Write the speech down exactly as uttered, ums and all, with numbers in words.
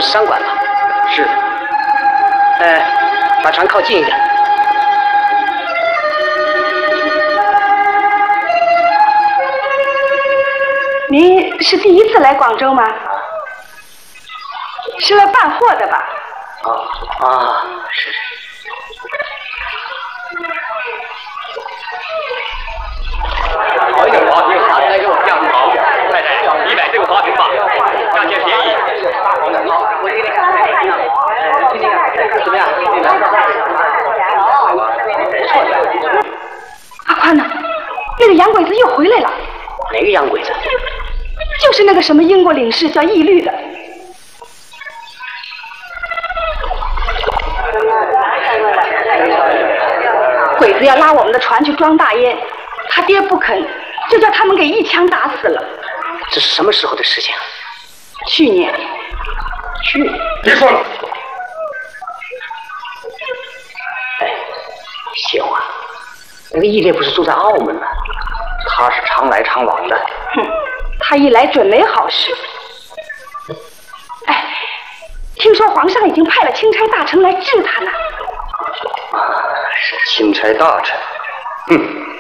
是商馆吧？ 是。 呃，把船靠近一点。 您是第一次来广州吗？是来办货的吧？ 啊啊，是是。 好一点花瓶，来给我这样好。太太，你买这个花瓶吧，价钱便宜。好，我给你看看，听听看，怎么样？不错的。 阿宽呢？那个洋鬼子又回来了。 哪个洋鬼子？ 就是那个什么英国领事叫义律的。鬼子要拉我们的船去装大烟，他爹不肯，就叫他们给一枪打死了。 这是什么时候的事情？ 去年。 去年？ 别说了。 哎，谢话，那个义烈不是住在澳门吗？他是常来常往的。 哼，他一来准没好事。哎，听说皇上已经派了钦差大臣来治他呢。 啊，是钦差大臣。嗯。